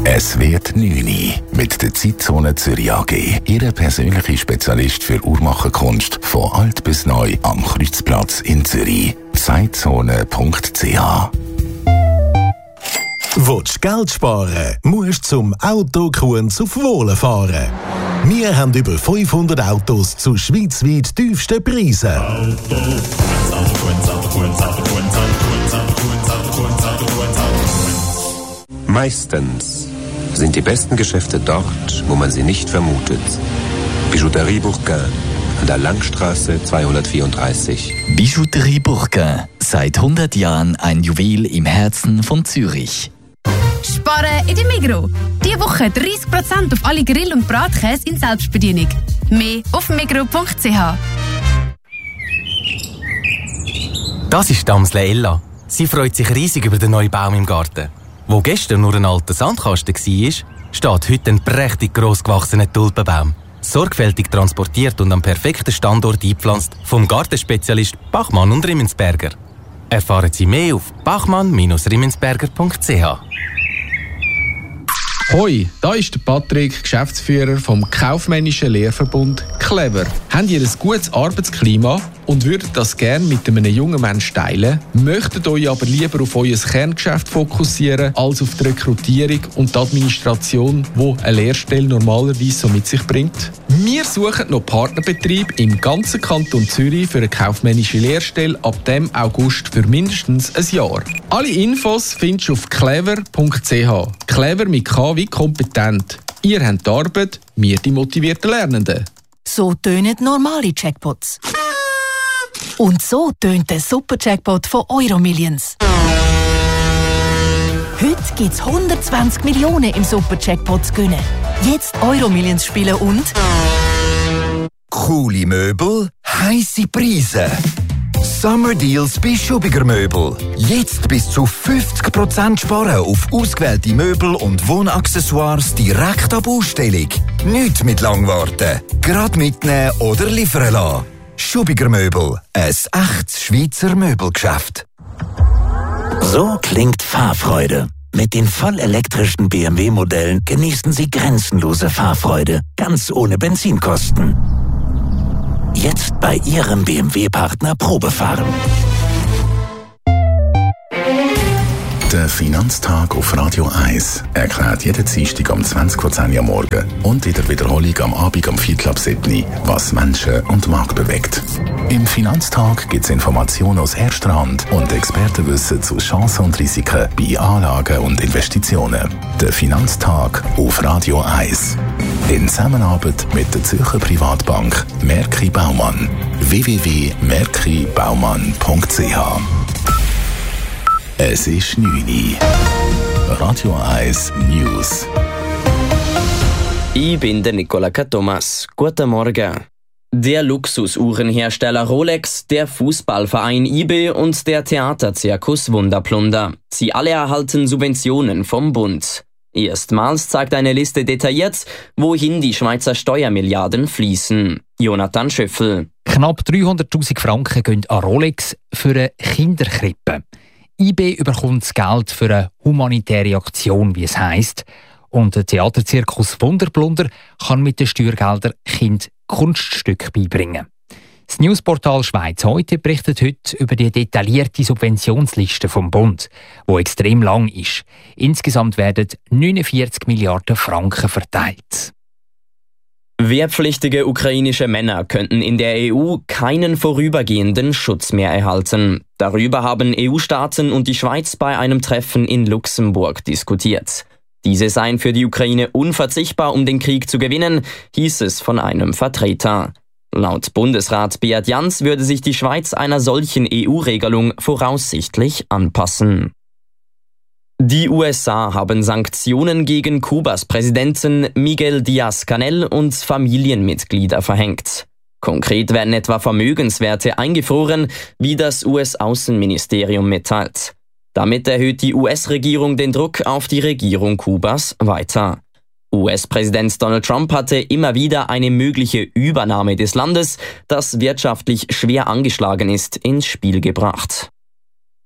Es wird 9 mit der Zeitzone Zürich AG. Ihr persönlicher Spezialist für Uhrmacherkunst von alt bis neu am Kreuzplatz in Zürich. Zeitzone.ch. Willst du Geld sparen? Musst zum Autokunz auf Wohlen fahren. Wir haben über 500 Autos zu schweizweit tiefsten Preisen. Meistens sind die besten Geschäfte dort, wo man sie nicht vermutet. Bijouterie Bourquin an der Langstraße 234. Bijouterie Bourquin. Seit 100 Jahren ein Juwel im Herzen von Zürich. Sparen in der Migros. Diese Woche 30% auf alle Grill- und Bratkäse in Selbstbedienung. Mehr auf migros.ch. Das ist Damsle Ella. Sie freut sich riesig über den neuen Baum im Garten. Wo gestern nur ein alter Sandkasten war, steht heute ein prächtig gross gewachsener Tulpenbaum. Sorgfältig transportiert und am perfekten Standort eingepflanzt vom Gartenspezialist Bachmann und Rimmensberger. Erfahren Sie mehr auf bachmann-rimmensberger.ch. Hoi, da ist der Patrick, Geschäftsführer vom kaufmännischen Lehrverbund Clever. Habt ihr ein gutes Arbeitsklima und würdet das gerne mit einem jungen Menschen teilen, möchtet euch aber lieber auf euer Kerngeschäft fokussieren, als auf die Rekrutierung und die Administration, die eine Lehrstelle normalerweise so mit sich bringt? Wir suchen noch Partnerbetrieb im ganzen Kanton Zürich für eine kaufmännische Lehrstelle ab dem August für mindestens ein Jahr. Alle Infos findest du auf clever.ch. Clever mit K wie kompetent. Ihr habt die Arbeit, wir die motivierten Lernenden. So tönen normale Jackpots. Und so tönt der Super-Jackpot von Euromillions. Heute gibt es 120 Millionen im Super-Jackpot zu gewinnen. Jetzt Euromillions spielen und... Coole Möbel, heisse Preise. Summer Deals bei Schubiger Möbel. Jetzt bis zu 50% sparen auf ausgewählte Möbel und Wohnaccessoires direkt ab Ausstellung. Nicht mit Langwarten. Gerade mitnehmen oder liefern lassen. Schubiger Möbel. Ein echtes Schweizer Möbelgeschäft. So klingt Fahrfreude. Mit den vollelektrischen BMW-Modellen genießen Sie grenzenlose Fahrfreude, ganz ohne Benzinkosten. Jetzt bei Ihrem BMW-Partner Probefahren. Der Finanztag auf Radio 1 erklärt jeden Dienstag um 20:10 Uhr morgen und in der Wiederholung am Abend um 6:45 was Menschen und Markt bewegt. Im Finanztag gibt es Informationen aus erster Hand und Expertenwissen zu Chancen und Risiken bei Anlagen und Investitionen. Der Finanztag auf Radio 1. In Zusammenarbeit mit der Zürcher Privatbank Merki Baumann. www.merkibaumann.ch. Es ist 9 Uhr. Radio 1 News. Ich bin der Nicola Thomas. Guten Morgen. Der Luxusuhrenhersteller Rolex, der Fußballverein IB und der Theaterzirkus Wunderplunder. Sie alle erhalten Subventionen vom Bund. Erstmals zeigt eine Liste detailliert, wohin die Schweizer Steuermilliarden fließen. Jonathan Schöffel. Knapp 300'000 Franken gehen an Rolex für eine Kinderkrippe. IB überkommt das Geld für eine humanitäre Aktion, wie es heisst. Und der Theaterzirkus Wunderplunder kann mit den Steuergeldern Kind Kunststücke beibringen. Das Newsportal Schweiz heute berichtet heute über die detaillierte Subventionsliste vom Bund, die extrem lang ist. Insgesamt werden 49 Milliarden Franken verteilt. Wehrpflichtige ukrainische Männer könnten in der EU keinen vorübergehenden Schutz mehr erhalten. Darüber haben EU-Staaten und die Schweiz bei einem Treffen in Luxemburg diskutiert. Diese seien für die Ukraine unverzichtbar, um den Krieg zu gewinnen, hieß es von einem Vertreter. Laut Bundesrat Beat Jans würde sich die Schweiz einer solchen EU-Regelung voraussichtlich anpassen. Die USA haben Sanktionen gegen Kubas Präsidenten Miguel Díaz-Canel und Familienmitglieder verhängt. Konkret werden etwa Vermögenswerte eingefroren, wie das US-Außenministerium mitteilt. Damit erhöht die US-Regierung den Druck auf die Regierung Kubas weiter. US-Präsident Donald Trump hatte immer wieder eine mögliche Übernahme des Landes, das wirtschaftlich schwer angeschlagen ist, ins Spiel gebracht.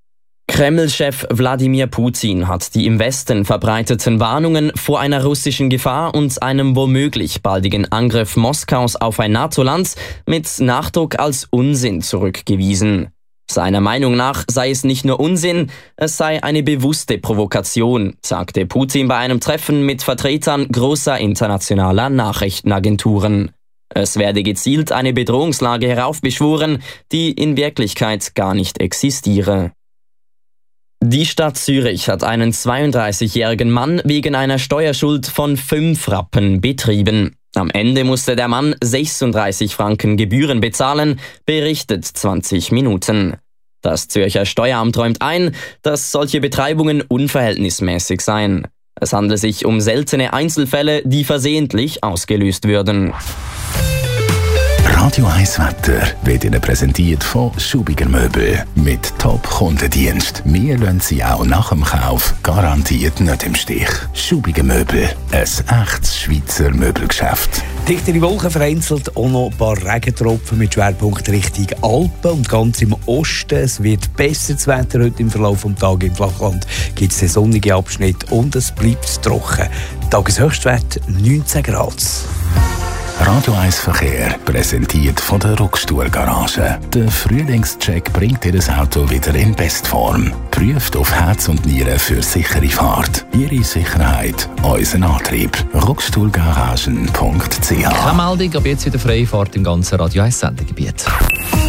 Kreml-Chef Wladimir Putin hat die im Westen verbreiteten Warnungen vor einer russischen Gefahr und einem womöglich baldigen Angriff Moskaus auf ein NATO-Land mit Nachdruck als Unsinn zurückgewiesen. Seiner Meinung nach sei es nicht nur Unsinn, es sei eine bewusste Provokation, sagte Putin bei einem Treffen mit Vertretern großer internationaler Nachrichtenagenturen. Es werde gezielt eine Bedrohungslage heraufbeschworen, die in Wirklichkeit gar nicht existiere. Die Stadt Zürich hat einen 32-jährigen Mann wegen einer Steuerschuld von 5 Rappen betrieben. Am Ende musste der Mann 36 Franken Gebühren bezahlen, berichtet 20 Minuten. Das Zürcher Steueramt räumt ein, dass solche Betreibungen unverhältnismäßig seien. Es handelt sich um seltene Einzelfälle, die versehentlich ausgelöst würden. Radio 1 Wetter wird Ihnen präsentiert von Schubiger Möbel. Mit Top-Kundendienst. Wir lassen Sie auch nach dem Kauf garantiert nicht im Stich. Schubiger Möbel, ein echtes Schweizer Möbelgeschäft. Dichtere Wolken, vereinzelt auch noch ein paar Regentropfen mit Schwerpunkt Richtung Alpen und ganz im Osten. Es wird besser das Wetter heute im Verlauf des Tages. Im Flachland gibt es sonnige Abschnitte und es bleibt trocken. Tageshöchstwert 19 Grad. Radio 1 Verkehr präsentiert von der Ruckstuhl Garage. Der Frühlingscheck bringt Ihr Auto wieder in Bestform. Prüft auf Herz und Nieren für sichere Fahrt. Ihre Sicherheit, unser Antrieb. Ruckstuhlgaragen.ch. Keine Meldung, aber jetzt wieder Freifahrt im ganzen Radio 1 Sendegebiet.